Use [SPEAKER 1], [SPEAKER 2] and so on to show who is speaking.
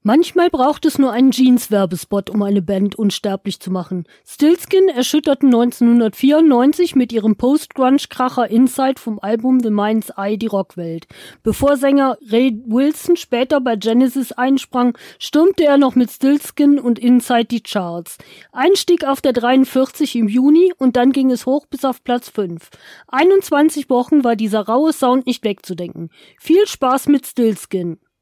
[SPEAKER 1] Manchmal braucht es nur einen Jeans-Werbespot, um eine Band unsterblich zu machen. Stillskin erschütterten 1994 mit ihrem Post-Grunge-Kracher Inside vom Album The Mind's Eye die Rockwelt. Bevor Sänger Ray Wilson später bei Genesis einsprang, stürmte er noch mit Stillskin und Inside die Charts. Einstieg auf der 43 im Juni und dann ging es hoch bis auf Platz 5. 21 Wochen war dieser raue Sound nicht wegzudenken. Viel Spaß mit Stillskin!